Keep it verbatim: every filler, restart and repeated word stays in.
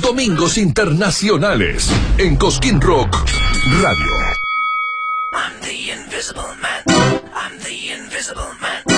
Domingos Internacionales en Cosquín Rock Radio. I'm the invisible man. I'm the invisible man.